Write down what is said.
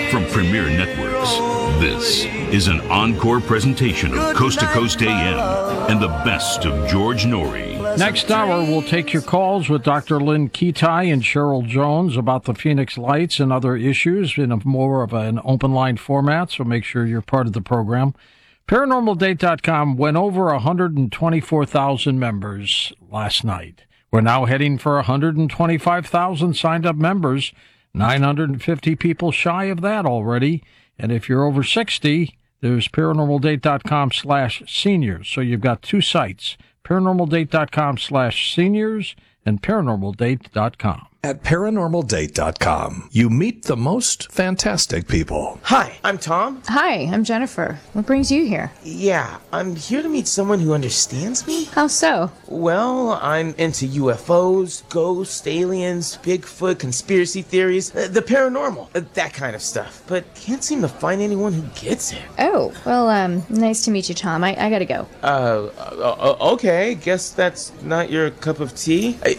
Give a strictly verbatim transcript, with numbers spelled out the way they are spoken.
From Premier Networks, this is an encore presentation of Coast to Coast A M and the best of George Noory. Next hour, we'll take your calls with Doctor Lynn Ketai and Cheryl Jones about the Phoenix Lights and other issues in a more of an open line format, so make sure you're part of the program. Paranormal Date dot com went over one hundred twenty-four thousand members last night. We're now heading for one hundred twenty-five thousand signed-up members, nine hundred fifty people shy of that already. And if you're over sixty, there's Paranormal Date dot com slash seniors. So you've got two sites, Paranormal Date dot com slash seniors and Paranormal Date dot com. At Paranormal Date dot com, you meet the most fantastic people. Hi, I'm Tom. Hi, I'm Jennifer. What brings you here? Yeah, I'm here to meet someone who understands me. How so? Well, I'm into U F Os, ghosts, aliens, Bigfoot, conspiracy theories, uh, the paranormal, uh, that kind of stuff. But can't seem to find anyone who gets it. Oh, well, um, nice to meet you, Tom. I, I gotta go. Uh, uh, uh, okay, guess that's not your cup of tea. Uh,